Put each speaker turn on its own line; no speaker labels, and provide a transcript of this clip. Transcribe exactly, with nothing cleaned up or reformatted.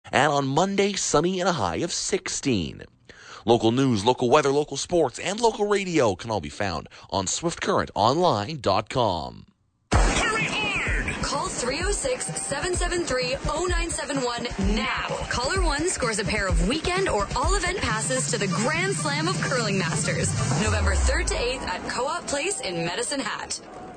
And on Monday, sunny and a high of sixteen. Local news, local weather, local sports, and local radio can all be found on swift current online dot com.
Hurry hard!
Call three oh six, seven seven three, oh nine seven one now. Caller one scores a pair of weekend or all-event passes to the Grand Slam of Curling Masters, November third to eighth at Co-op Place in Medicine Hat.